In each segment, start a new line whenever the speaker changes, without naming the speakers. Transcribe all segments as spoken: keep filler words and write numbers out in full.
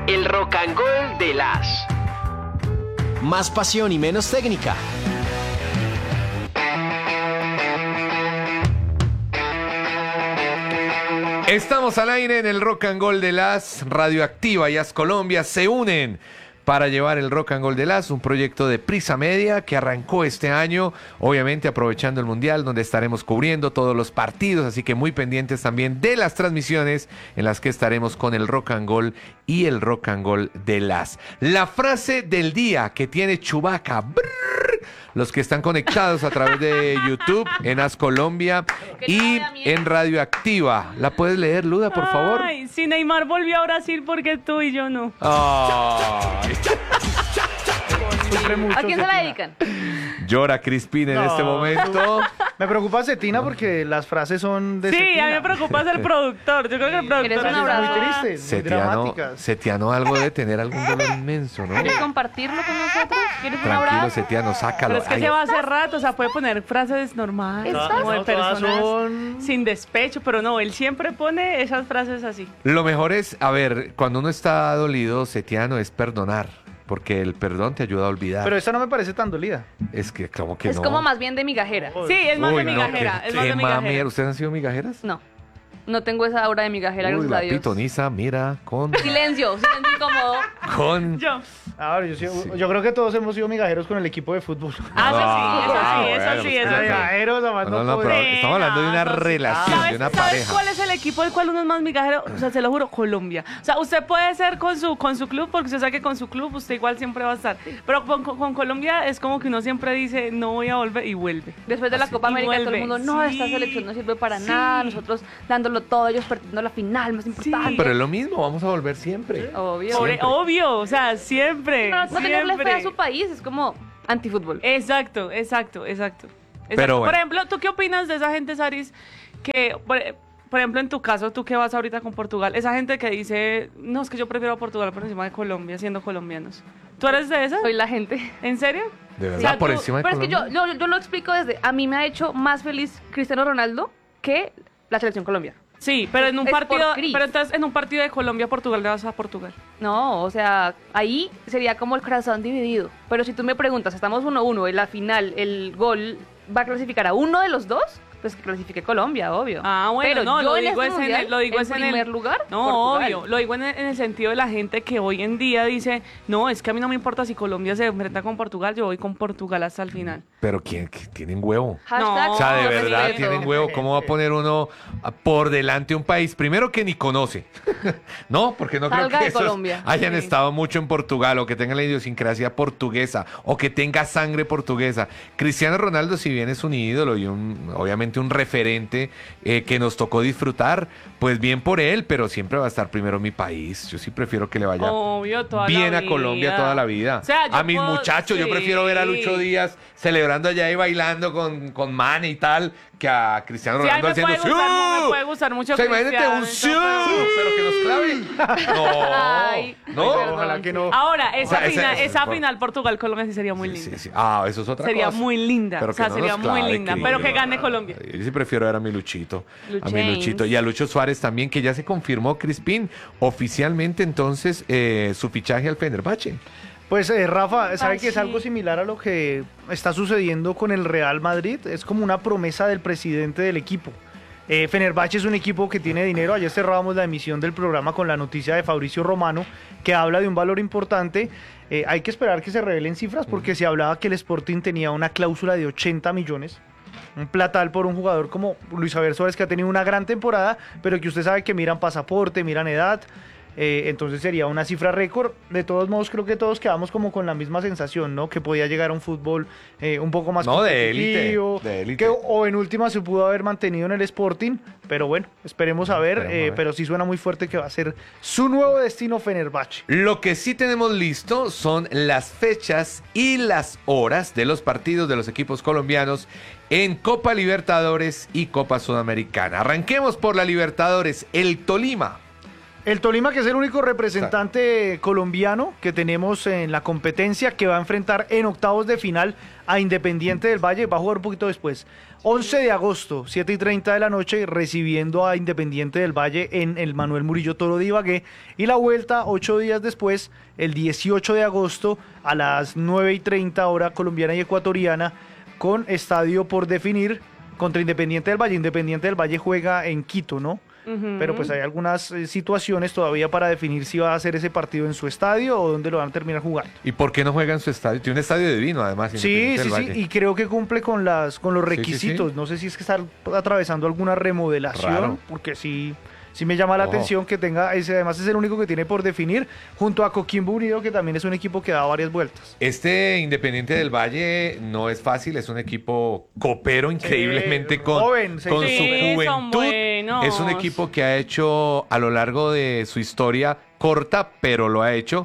El Rock and Roll de las.
Más pasión y menos técnica.
Estamos al aire en el Rock and Roll de las. Radioactiva y As Colombia se unen para llevar el Rock and Roll de las, un proyecto de Prisa Media que arrancó este año, obviamente aprovechando el Mundial, donde estaremos cubriendo todos los partidos, así que muy pendientes también de las transmisiones en las que estaremos con el Rock and Roll y el Rock and Roll de las. La frase del día que tiene Chewbacca, brrr, los que están conectados a través de YouTube, en As Colombia y en Radioactiva. ¿La puedes leer, Luda, por favor?
Ay, si Neymar volvió a Brasil, ¿por qué tú y yo no?
Ay.
¿A quién se la dedican?
Llora Crispín en
No.
este momento.
Me preocupa Cetina porque las frases son de
Sí,
Cetina.
a mí me preocupa ser productor. Yo creo que el productor
Eres un
es
abrazo.
Muy tristes, muy
Setiano,
dramáticas.
Setiano algo debe tener algún dolor inmenso, ¿no?
¿Quieres compartirlo con nosotros? ¿Quieres un
Tranquilo,
abrazo?
Setiano, sácalo.
Pero es que
Ay,
se va hace rato, o sea, puede poner frases normales,
Exacto.
como de
No, todas
personas
son-
sin despecho, pero no, él siempre pone esas frases así.
Lo mejor es, a ver, cuando uno está dolido, Setiano, es perdonar. Porque el perdón te ayuda a olvidar.
Pero esta no me parece tan dolida.
es que como que
Es
no.
como más bien de migajera.
Sí, es más
Uy,
de
no,
migajera,
qué-
es más
qué
de migajera.
mamera. ¿Ustedes han sido migajeras?
No, no tengo esa aura de migajera,
Uy,
gracias
la
a Dios.
pitoniza, mira, con...
Silencio, silencio incómodo.
con...
Yo.
Ahora, yo, sí- yo creo que todos hemos sido migajeros con el equipo de fútbol.
Ah, eso sí, eso
Ah,
sí,
bueno,
eso sí, eso
pues,
sí.
Migajeros, a más
No,
no
no, pero
poder.
Sí,
estamos hablando de una
no, no, sí.
relación,
¿Sabes,
de una
¿sabes
pareja.
cuál es el equipo del cual uno es más migajero? O sea, se lo juro, Colombia. O sea, usted puede ser con su con su club, porque usted sabe que con su club usted igual siempre va a estar. Pero con, con- con Colombia es como que uno siempre dice, no voy a volver, y vuelve.
Después de la
Así.
Copa
Y
América, todo
vuelve.
el mundo, no, esta
Sí.
selección no sirve para
Sí.
nada, nosotros dándolo todo, ellos perdiendo la final más importante.
Pero es lo mismo, vamos a volver siempre.
Obvio.
Pobre-
Siempre.
obvio, o sea, siempre.
No, no tenerle fe a
siempre.
su país es como antifútbol.
Exacto, exacto, exacto. exacto.
Pero bueno.
Por ejemplo, ¿tú qué opinas de esa gente, Saris, que, por, por ejemplo, en tu caso, tú que vas ahorita con Portugal, esa gente que dice, no, es que yo prefiero a Portugal por encima de Colombia, siendo colombianos? ¿Tú eres de esas?
Soy la gente.
¿En serio?
De verdad,
O sea,
por
tú-
encima de
Pero es que yo,
Colombia.
yo, yo lo explico desde, a mí me ha hecho más feliz Cristiano Ronaldo que la selección Colombia.
Sí, pero en un
Es por
partido,
Cris.
pero entonces en un partido de Colombia-Portugal le vas a Portugal.
No, o sea, ahí sería como el corazón dividido. Pero si tú me preguntas, estamos uno uno, en la final, el gol va a clasificar a uno de los dos, pues que clasifique Colombia, obvio.
Ah, bueno,
Pero
no,
yo
lo
en
digo
este
es en
mundial,
el, lo digo
en
es en
primer
el
lugar,
No,
Portugal.
obvio, lo digo en el, en el sentido de la gente que hoy en día dice, no, es que a mí no me importa si Colombia se enfrenta con Portugal, yo voy con Portugal hasta el final.
Pero ¿quién, que tienen huevo?
Hashtag
No,
O sea, de
no
verdad
respeto.
tienen huevo. ¿Cómo va a poner uno a- por delante un país? Primero que ni conoce. No, porque no creo
Salga
que
de
esos
Colombia.
hayan
Sí.
estado mucho en Portugal o que tengan la idiosincrasia portuguesa o que tenga sangre portuguesa. Cristiano Ronaldo, si bien es un ídolo y un, obviamente un referente eh, que nos tocó disfrutar, pues bien por él, pero siempre va a estar primero mi país. Yo sí prefiero que le vaya
Obvio, toda la
bien a
vida.
Colombia toda la vida.
O sea, yo
a mis
puedo-
muchachos, yo
sí.
prefiero ver a Lucho Díaz celebrando allá y bailando con, con Mane y tal, que a Cristiano
Sí, a mí
Ronaldo
me
haciendo
puede, gustar,
¡siu!
me puede gustar mucho
O sea, imagínate
Cristiano,
un
eso,
¡siu! pero que nos clave. No,
Ay,
no.
perdón.
Ojalá que no.
Ahora, esa,
O sea, esa-
final,
esa-
esa
por-
final Portugal-Colombia sí sería muy
Sí,
linda.
sí, sí. Ah, eso es otra
Sería
cosa.
muy linda,
Pero
o sea,
que no
sería
nos
muy
clave,
linda,
que-
pero que gane Colombia.
Yo sí prefiero ver a mi Luchito. A mi
Luchains.
Luchito. Y a Lucho Suárez también, que ya se confirmó, Crispín, oficialmente entonces eh, su fichaje al Fenerbahce.
Pues eh, Rafa, ¿sabe
Ay,
que es
sí.
algo similar a lo que está sucediendo con el Real Madrid? Es como una promesa del presidente del equipo. Eh, Fenerbahce es un equipo que tiene dinero. Ayer cerrábamos la emisión del programa con la noticia de Fabricio Romano, que habla de un valor importante. Eh, hay que esperar que se revelen cifras porque se hablaba que el Sporting tenía una cláusula de ochenta millones. Un platal por un jugador como Luis Javier Suárez, que ha tenido una gran temporada, pero que usted sabe que miran pasaporte, miran edad. Eh, entonces sería una cifra récord. De todos modos, creo que todos quedamos como con la misma sensación, ¿no? Que podía llegar a un fútbol eh, un poco más
No, de
competitivo,
élite, de élite.
que o en última se pudo haber mantenido en el Sporting, pero bueno, esperemos a ver,
Esperemos a
eh,
ver.
pero sí suena muy fuerte que va a ser su nuevo destino Fenerbahce.
Lo que sí tenemos listo son las fechas y las horas de los partidos de los equipos colombianos en Copa Libertadores y Copa Sudamericana. Arranquemos por la Libertadores. El Tolima
El Tolima, que es el único representante colombiano que tenemos en la competencia, que va a enfrentar en octavos de final a Independiente del Valle, va a jugar un poquito después. once de agosto, siete y treinta de la noche, recibiendo a Independiente del Valle en el Manuel Murillo Toro de Ibagué. Y la vuelta, ocho días después, el dieciocho de agosto, a las nueve y treinta hora colombiana y ecuatoriana, con estadio por definir contra Independiente del Valle. Independiente del Valle juega en Quito, ¿no?
Ujú.
Pero pues hay algunas eh, situaciones todavía para definir si va a hacer ese partido en su estadio o dónde lo van a terminar jugando.
¿Y por qué no juega en su estadio? Tiene un estadio divino, además.
Sí,
Independiente
sí,
del
sí,
Valle.
y creo que cumple con las con los
Sí, sí, sí.
requisitos. No sé si es que está atravesando alguna remodelación,
Raro.
porque sí, sí me llama la
Ojo.
atención que tenga ese. Además es el único que tiene por definir, junto a Coquimbo Unido, que también es un equipo que da varias vueltas.
Este Independiente del Valle no es fácil, es un equipo copero increíblemente con,
joven, sí.
con
Sí,
su
son
juventud.
buenos.
Es un equipo que ha hecho a lo largo de su historia corta, pero lo ha hecho,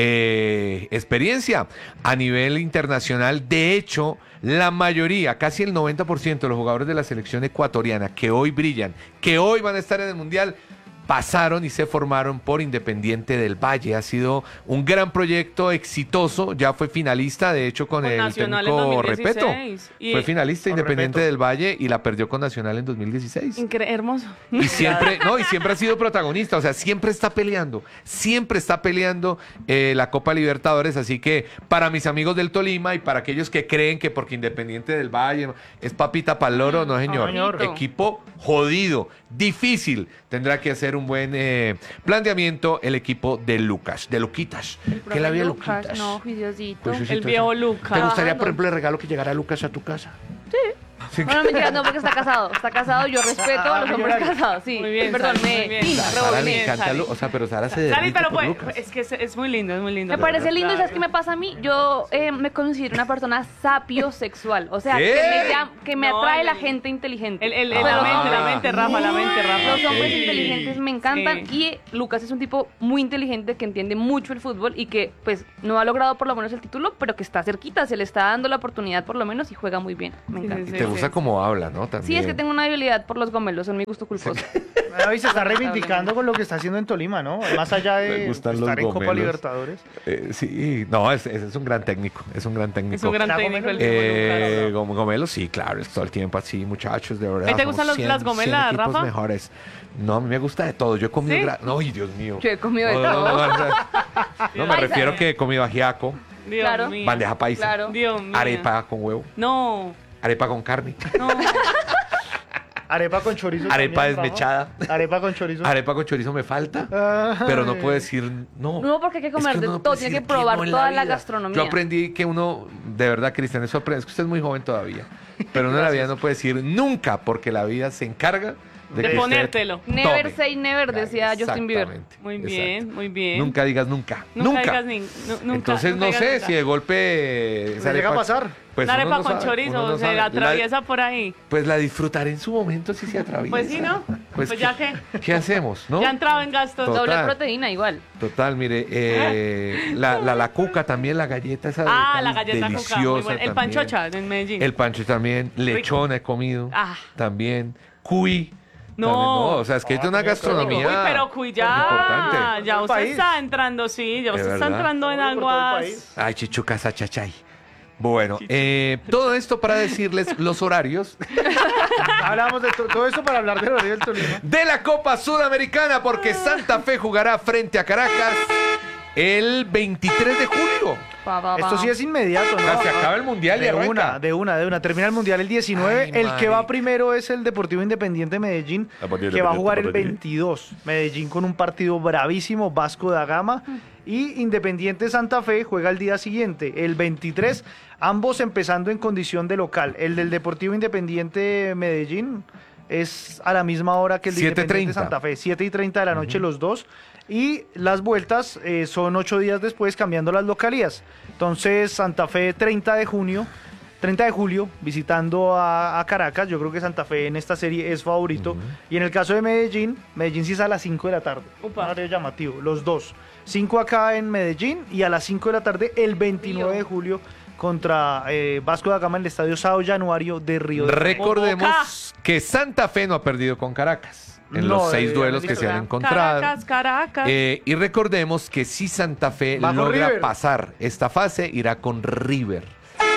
eh, experiencia a nivel internacional. De hecho, la mayoría, casi el noventa por ciento de los jugadores de la selección ecuatoriana que hoy brillan, que hoy van a estar en el Mundial, pasaron y se formaron por Independiente del Valle. Ha sido un gran proyecto exitoso, ya fue finalista, de hecho, con,
Con
el
Nacional en
técnico
dos mil
Repeto.
dieciséis. Y-
Fue finalista
Con
Independiente
Repeto.
del Valle y la perdió con Nacional en dos mil dieciséis.
Incre- hermoso.
Y siempre, no, y siempre ha sido protagonista, o sea, siempre está peleando, siempre está peleando eh, la Copa Libertadores, así que para mis amigos del Tolima y para aquellos que creen que porque Independiente del Valle es papita pa'l loro, no señor,
señor.
equipo jodido, difícil, tendrá que hacer un buen eh, planteamiento el equipo de Lucas, de Luquitas, que la había
Lucas,
Luquitas.
no, Juiciosito.
Pues,
El
Juiciosito,
viejo
¿te
Lucas.
gustaría, por
Trabajando.
ejemplo, el regalo que llegara Lucas a tu casa?
Bueno, mentira, no, porque está casado. Está casado, yo respeto a los hombres casados, sí.
Muy bien,
Perdón,
Sari,
me...
muy bien,
sí,
Sari.
Raúl,
Sara
me-
le encanta,
Sari.
Lu- o sea, pero Sara se
Sari,
derrite
pero
por
pues,
Lucas.
es que es, es muy lindo, es muy lindo.
Me parece lindo, ¿y sabes qué me pasa a mí? Yo eh, me considero una persona sapiosexual, o sea,
¿Qué?
que me, llam- que me
No,
atrae
el-
la gente inteligente.
El, el, el-
Ah.
la mente, la mente, Rafa, la mente, Rafa.
Los hombres
Sí.
inteligentes me encantan
Sí.
y Lucas es un tipo muy inteligente que entiende mucho el fútbol y que pues no ha logrado por lo menos el título, pero que está cerquita, se le está dando la oportunidad por lo menos y juega muy bien. Me
Sí,
encanta.
Y
sí,
te gusta cómo habla, ¿no? También.
Sí, es que tengo una debilidad por los gomelos, son mi gusto culposo.
Ahí se está reivindicando con lo que está haciendo en Tolima, ¿no? Más allá
Me
de
gustan
estar
los
en Copa
gomelos.
Libertadores.
Eh, sí, no, es, es, es un gran técnico, es un gran técnico.
Es un gran
La
técnico el
Gomelo.
Eh,
viejo
Gom- Gomelo, sí, claro, es todo el tiempo así, muchachos, de verdad.
¿Y te
somos
gustan los-
cien,
las gomelas,
cien equipos
Rafa?
mejores. No, a mí me gusta de todo. Yo he comido.
¿Sí?
gra- No, ay, Dios mío.
Yo he comido de
No, no,
todo.
no, no, no, no, me
Paisa.
refiero que he comido ajiaco,
Dios
Claro.
mío.
bandeja paisa,
Claro.
Dios mío.
arepa con huevo,
No,
arepa con carne,
no.
Arepa con chorizo.
arepa
también, Rafa.
desmechada.
Arepa con chorizo.
Arepa con chorizo me falta,
Ay.
pero no puedo decir no.
No, porque hay que comer de
uno no
todo,
puede
tiene
decir
que probar
no en
toda la
vida.
gastronomía.
Yo aprendí que uno, de verdad, Cristian, eso aprende. Es que usted es muy joven todavía, pero uno en la vida no puede decir nunca, porque la vida se encarga de,
De
que usted
ponértelo.
Never
tome.
say never, decía Justin Bieber.
Exactamente,
Muy bien,
exacto.
muy bien.
Nunca digas nunca.
Nunca
Nunca.
digas ni- nu- nunca,
Entonces
nunca
no
digas
sé
nunca.
si de golpe esa
Me llega a
arepa-
pasar.
Pues
Una
uno
arepa
no
con
sabe,
chorizo,
uno no
se
sabe.
atraviesa por ahí.
Pues la disfrutaré en su momento si se atraviesa.
Pues sí, ¿no? Pues
¿qué-
ya que-
¿Qué hacemos, no?
Ya entraba en gastos.
Total.
Doble proteína igual.
Total, mire, eh, la, la, la cuca también, la galleta esa.
Ah,
tan
la galleta
deliciosa
cuca, muy buena. El
también.
panchocha en Medellín.
El pancho también, lechona he comido,
Ah.
también, cuy.
No.
también, o sea, es que hay una gastronomía.
Uy, pero cuy ya,
importante.
ya
Todo el
usted
país.
está entrando, sí, ya
De
usted está
verdad.
entrando en
Por todo el
aguas.
país.
Ay, chichucas achachay. Bueno, eh, todo esto para decirles los horarios
Hablamos de to- todo esto para hablar del horario del Tolima.
de la Copa Sudamericana, porque Santa Fe jugará frente a Caracas el veintitrés de julio.
Pa, pa, pa.
Esto sí es inmediato,
O sea,
¿no?
se acaba el mundial y
De
arranca.
una, de una, de una. Termina el mundial el diecinueve.
Ay,
el que va
marica.
primero es el Deportivo Independiente Medellín,
Deportivo
que va a
Independiente
jugar el
Medellín.
veintidós. Medellín con un partido bravísimo, Vasco da Gama. Y Independiente Santa Fe juega el día siguiente, el veintitrés. Ambos empezando en condición de local. El del Deportivo Independiente Medellín es a la misma hora que el de
siete y
Independiente
treinta.
Santa Fe. siete y treinta de la noche los dos. Y las vueltas eh, son ocho días después, cambiando las localías. Entonces, Santa Fe, treinta de junio, treinta de julio, visitando a, a Caracas. Yo creo que Santa Fe en esta serie es favorito. Y en el caso de Medellín, Medellín sí es a las cinco de la tarde.
Upa.
Un horario llamativo, los dos. cinco acá en Medellín y a las cinco de la tarde, el veintinueve de julio, contra eh, Vasco da Gama en el Estadio Sao Januario de Río de Janeiro.
Recordemos que Santa Fe no ha perdido con Caracas. en
No,
los seis
debería
duelos
haber
que se han
visto.
encontrado.
Caracas, Caracas.
Eh, y recordemos que si Santa Fe
Va con
logra
River.
pasar esta fase, irá con River.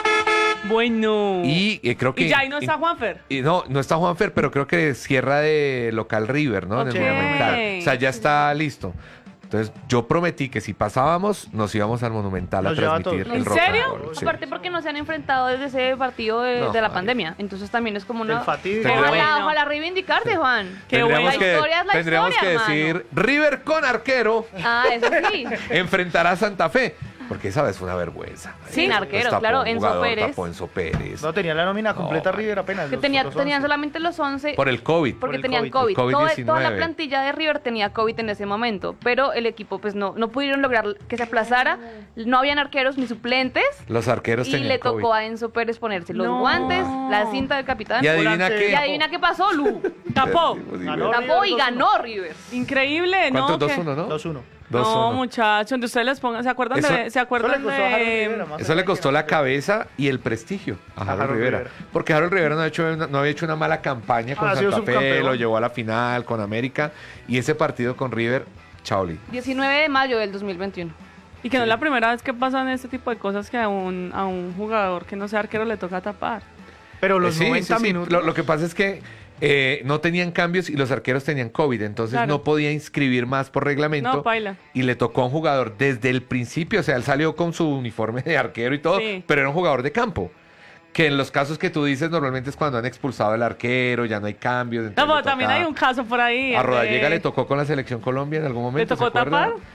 bueno.
Y eh, creo que...
Y ya ahí no está Juanfer.
Y no, no está Juanfer, pero creo que cierra de local River, ¿no? En
Ok.
el Monumental. O sea, ya está listo. Entonces, yo prometí que si pasábamos, nos íbamos al Monumental a
Nos lleva a
transmitir
todos.
el
¿En
Rock and
serio?
Roll, sí.
Aparte porque no se han enfrentado desde ese partido de,
No,
de la
María.
pandemia. Entonces también es como una...
El fatídico.
Tendríamos-
Ojalá,
Bueno.
ojalá reivindicarse, Juan.
Qué
Tendríamos
bueno.
que,
La historia es la
tendríamos
historia,
que decir, River con arquero
Ah, eso sí.
enfrentará a Santa Fe. Porque esa vez fue una vergüenza.
Sin
Pues
arquero,
tapó
claro,
un
Enzo
jugador,
Pérez.
tapó Enzo Pérez.
No, tenía la nómina completa
No,
River apenas.
Que
los-
tenía,
los
tenían
once.
solamente los once
Por el COVID.
porque
el
tenían
COVID.
COVID. Toda, toda
COVID-diecinueve.
la plantilla de River tenía COVID en ese momento, pero el equipo pues no, no pudieron lograr que se aplazara, no habían arqueros ni suplentes
Los arqueros
y
tenían
le
COVID.
tocó a Enzo Pérez ponerse los
No.
guantes, la cinta del capitán.
Y adivina
Volante.
qué.
Y adivina qué pasó, Lu.
Tapó.
Ganó
Tapó y
River
ganó River.
Increíble, ¿no?
¿Cuánto?
¿Qué?
dos uno, ¿no?
dos uno.
dos
No,
uno.
muchachos, donde ustedes les pongan, ¿se acuerdan
Eso-
de, se
Eso le
acuerdan
costó a Harold
de,
Rivera, más
Eso le
allá
costó
que
la
no-
cabeza y el prestigio a Harold,
Harold
Rivera.
Rivera.
Porque Harold Rivera no, ha hecho, una- no había hecho una mala campaña con
Ah, ha sido
Santa Fe,
subcampeón.
lo llevó a la final con América. Y ese partido con River, Chauli.
diecinueve de mayo del dos mil veintiuno.
y que no es la primera vez que pasan este tipo de cosas que a un, a un jugador que no sea arquero le toca tapar.
Pero los
Eh, sí,
noventa
sí, sí.
minutos.
Lo, lo que pasa es que eh, no tenían cambios y los arqueros tenían COVID, entonces
Claro.
no podía inscribir más por reglamento.
No, paila.
Y le tocó a un jugador desde el principio, o sea, él salió con su uniforme de arquero y todo,
Sí.
pero era un jugador de campo. Que en los casos que tú dices normalmente es cuando han expulsado al arquero, ya no hay cambios.
No,
entonces
pero
le
también
toca-
hay un caso por ahí.
A
el
Rodallega
de-
le tocó con la selección Colombia en algún momento.
tocó
¿se acuerda?
tapar?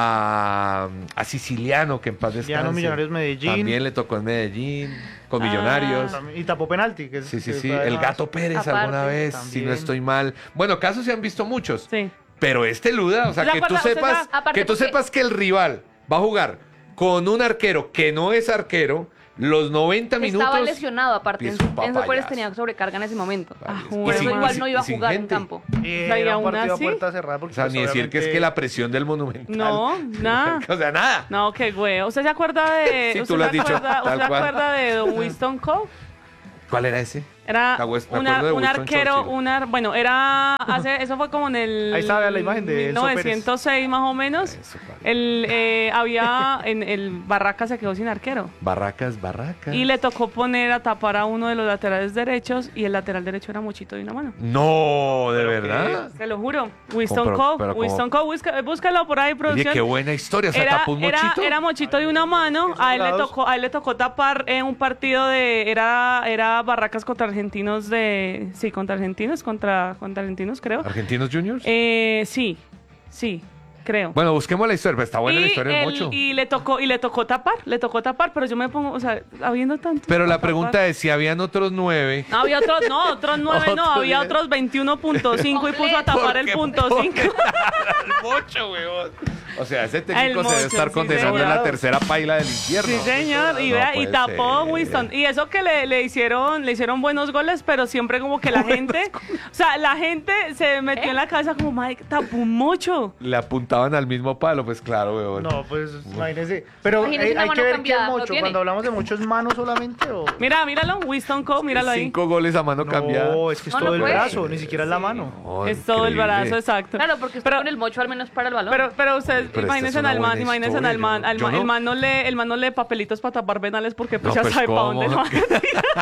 A, a Siciliano, que en paz descanse.
Siciliano, Millonarios Medellín.
También le tocó en Medellín, con
Ah.
Millonarios.
Y tapó penalti. Que es-
Sí, sí,
que
sí.
fue
El
además-
Gato Pérez
Aparte,
alguna vez, si
también.
no estoy mal. Bueno, casos se han visto muchos.
Sí.
Pero este Luda, o sea,
¿Se
que tú
acuerda? ¿Usted
sepas,
sabe?
Aparte
que tú
porque-
sepas que el rival va a jugar con un arquero que no es arquero los noventa minutos.
Estaba lesionado aparte.
es un
Enzo Enzo Pérez
papayazo.
tenía sobrecarga en ese momento.
Ah,
Y
Por
bueno.
eso
sin-
igual
y
no iba a
sin
jugar en
gente.
campo.
Y
O sea, y
era un
aún
partido a
así-
puerta cerrada. Porque
O sea,
pues,
ni decir que es
obviamente-
que la presión del Monumental.
No, nada.
O sea, nada.
No, qué güey. ¿Usted se acuerda de.
Sí, tú
usted
lo has
se
dicho,
acuerda-
tal
¿Usted se
cual.
acuerda de Don Winston Cove?
¿Cuál era ese?
Era
La West- me
una-
acuerdo de
un
Winston
arquero,
Churchill.
un ar- bueno, era hace, eso fue como en el
Ahí está, vea la imagen de Enzo
mil novecientos seis más o menos.
Eso, vale.
El eh, había en el Barracas se quedó sin arquero
Barracas, barracas.
y le tocó poner a tapar a uno de los laterales derechos y el lateral derecho era Mochito de una mano.
No, de
Pero
verdad.
Te lo juro. Winston
pero-
Cove,
pero como-
Winston Cove, busca- búscalo por ahí,
Oye,
producción.
qué buena historia. O sea,
Era,
tapó un
era,
mochito.
era Mochito de una mano, a él le
lados.
tocó, a él le tocó tapar en un partido de, era, era Barracas contra Argentinos de, sí, contra Argentinos, contra, contra Argentinos creo.
¿Argentinos Juniors?
Eh, sí, sí, creo.
Bueno, busquemos la historia, pero está buena la
y,
historia del
él-
mocho.
y le tocó, y le tocó tapar, le tocó tapar, pero yo me pongo, o sea, habiendo tanto.
Pero la
tapar.
pregunta es si habían otros nueve.
No, había otros, no, otros nueve, no,
Otros
había
diez.
otros veintiuno punto cinco y puso a tapar el
Porque-
punto
porque
cinco.
el mocho, weón. O sea, ese técnico
El
se debe
mocho,
estar
sí,
condenando en la
señor.
tercera paila del infierno.
Sí, señor, y,
No
vea, y
puede
tapó
ser.
Winston. Y eso que le, le hicieron, le hicieron buenos goles, pero siempre como que la gente, o sea, la gente se metió en la cabeza como, madre, tapó un mocho.
Le apuntaban al mismo palo, pues claro, weón.
No, pues imagínese. Pero
Imagínese
eh,
una
hay
mano
que ver
cambiada,
qué
¿lo
mocho.
tiene?
Cuando hablamos de mucho, ¿es mano solamente o...?
Mira, míralo, Winston Cove, míralo ahí.
Cinco goles a mano cambiada.
No, es que es
No, no
todo el
puede.
brazo, ni siquiera es la mano.
No,
Es todo el
increíble.
brazo, exacto.
Claro, porque está
pero,
con el mocho al menos para el balón.
pero, pero ustedes,
Pero esta
imagínense
es
en
una
al man,
buena
imagínense en
historia,
al man,
yo-
al
yo
man-
no-
el man no lee, el man no lee papelitos para tapar penales porque pues
No,
ya
pues,
sabe para
¿cómo?
dónde lo va a tirar.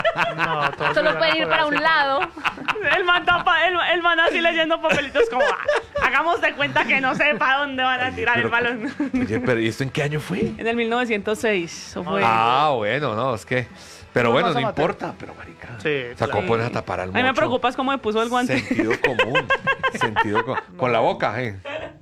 No, todo se
Solo
gana
pueden ir
por
para un
hacer-
lado.
El man tapa, el, el man así leyendo papelitos como, "Ah, hagamos de cuenta que no sé para dónde van a tirar
Pero-
el balón.
Oye, pero ¿y esto en qué año fue?
En el mil novecientos seis, eso fue.
Ah, bueno, no, es que... Pero
No
bueno,
más
no
amateur.
importa, pero marica.
Sí,
O sea,
claro.
¿cómo pones a tapar al
A
mocho?
mí me preocupa es cómo me puso el guante.
Sentido común. Sentido co- con la boca, ¿eh?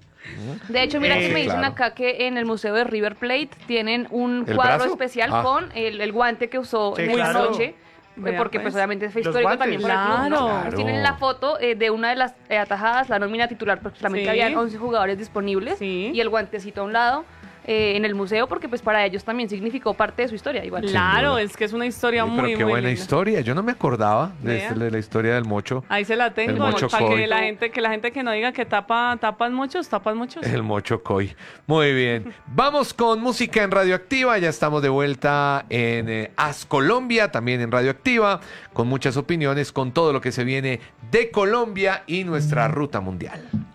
De hecho, mira
Eh,
que me dicen
claro.
acá que en el Museo de River Plate tienen un
¿El
cuadro
brazo?
especial
Ah.
con el, el guante que usó
Sí,
en esa
claro.
noche. eh,
Vea,
Porque
pues.
pues obviamente fue
Los
histórico
guantes.
también para el club, ¿no?
Claro.
Entonces, tienen la foto eh, de una de las eh, atajadas, la nómina titular, porque solamente
Sí.
habían once jugadores disponibles
Sí.
y el guantecito a un lado. eh, en el museo, porque pues para ellos también significó parte de su historia igual.
Claro,
duda.
es que es una historia
Sí,
muy,
pero qué
muy
buena
linda.
historia. Yo no me acordaba de,
Vea.
este- de la historia del mocho.
Ahí se la tengo,
El mocho
para
coy.
que la gente, que la gente que no diga que tapa, tapan muchos, tapan muchos.
El mocho coy. Muy bien. Vamos con música en Radioactiva. Ya estamos de vuelta en eh, As Colombia, también en Radioactiva, con muchas opiniones, con todo lo que se viene de Colombia y nuestra ruta mundial.